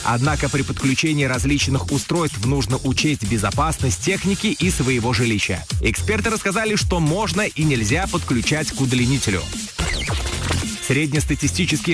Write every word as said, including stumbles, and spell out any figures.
Однако при подключении различных устройств нужно учесть безопасность техники и своего жилища. Эксперты рассказали, что можно и нельзя подключать к удлинителю. Среднестатистический